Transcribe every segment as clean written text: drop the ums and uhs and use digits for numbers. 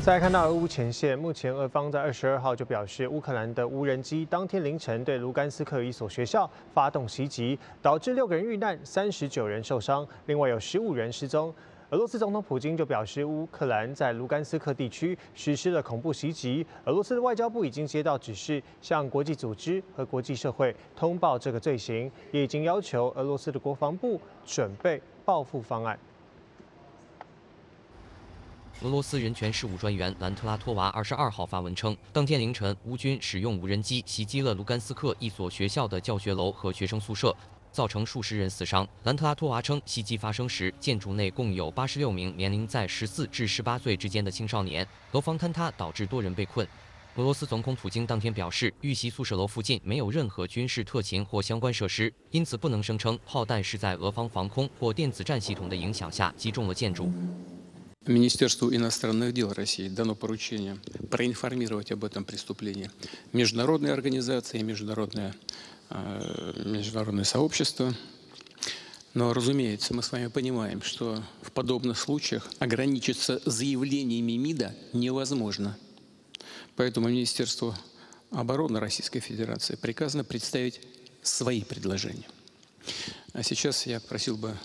再来看到俄乌前线，目前俄方在22号就表示，乌克兰的无人机当天凌晨对卢甘斯克一所学校发动袭击，导致6个人遇难，39人受伤，另外有15人失踪。俄罗斯总统普京就表示，乌克兰在卢甘斯克地区实施了恐怖袭击。俄罗斯的外交部已经接到指示，向国际组织和国际社会通报这个罪行，也已经要求俄罗斯的国防部准备报复方案。 俄罗斯人权事务专员兰特拉托娃22号发文称，当天凌晨，乌军使用无人机袭击了卢甘斯克一所学校的教学楼和学生宿舍，造成数十人死伤。兰特拉托娃称，袭击发生时，建筑内共有86名年龄在14至18岁之间的青少年，楼房坍塌导致多人被困。俄罗斯总统普京当天表示，遇袭宿舍楼附近没有任何军事特勤或相关设施，因此不能声称炮弹是在俄方防空或电子战系统的影响下击中了建筑。 Министерству иностранных дел России дано поручение проинформировать об этом преступлении международные организации, международное сообщество. Но, разумеется, мы с вами понимаем, что в подобных случаях ограничиться заявлениями МИДа невозможно. Поэтому Министерству обороны Российской Федерации приказано представить свои предложения. А сейчас я просил бы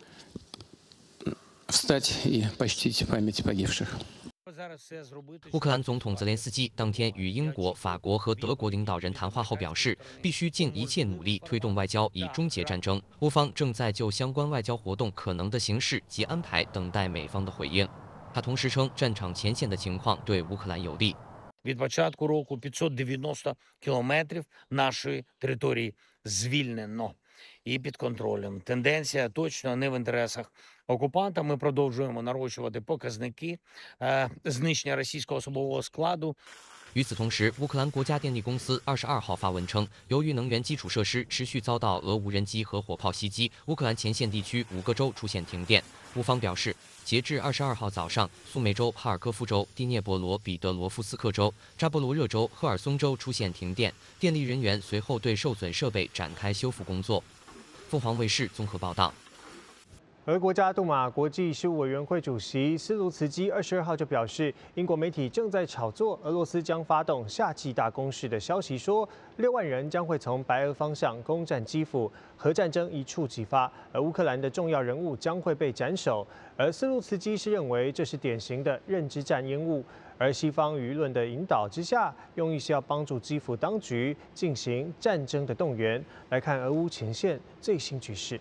встать и почтить память погибших. 乌克兰总统泽连斯基当天与英国、法国和德国领导人谈话后表示，必须尽一切努力推动外交以终结战争。乌方正在就相关外交活动可能的形式及安排等待美方的回应。他同时称，战场前线的情况对乌克兰有利。 Від початку року 590 кілометрів нашої території звільнено і під контролем. Тенденція точно не в інтересах окупанта. Ми продовжуємо нарощувати показники знищення російського особового складу. 与此同时，乌克兰国家电力公司22号发文称，由于能源基础设施持续遭到俄无人机和火炮袭击，乌克兰前线地区5个州出现停电。乌方表示，截至22号早上，苏梅州、哈尔科夫州、第聂伯罗彼得罗夫斯克州、扎波罗热州、赫尔松州出现停电，电力人员随后对受损设备展开修复工作。凤凰卫视综合报道。 俄国家杜马国际事务委员会主席斯卢茨基22号就表示，英国媒体正在炒作俄罗斯将发动夏季大攻势的消息，说6万人将会从白俄方向攻占基辅，核战争一触即发，而乌克兰的重要人物将会被斩首。而斯卢茨基是认为这是典型的认知战烟雾，而西方舆论的引导之下，用意是要帮助基辅当局进行战争的动员。来看俄乌前线最新局势。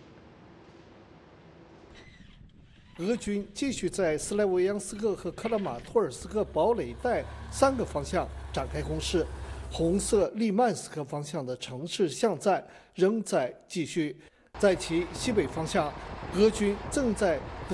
俄军继续在斯莱维扬斯克和克拉马托尔斯克堡垒带3个方向展开攻势，红色利曼斯克方向的城市巷战仍在继续。在其西北方向，俄军正在